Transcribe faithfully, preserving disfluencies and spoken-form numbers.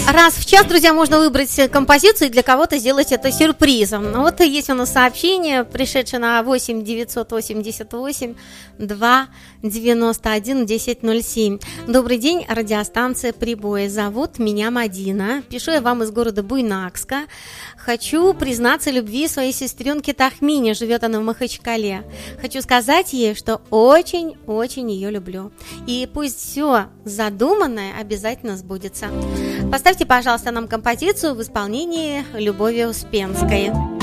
Раз в час, друзья, можно выбрать композицию и для кого-то сделать это сюрпризом. Ну, вот есть у нас сообщение, пришедшее на восемь девятьсот восемьдесят восемь два девяносто один десять ноль семь. Добрый день, радиостанция «Прибой». Зовут меня Мадина. Пишу я вам из города Буйнакска. Хочу признаться любви своей сестренке Тахмине. Живет она в Махачкале. Хочу сказать ей, что очень-очень ее люблю. И пусть все задуманное обязательно сбудется. Поставьте, пожалуйста, нам композицию в исполнении Любови Успенской.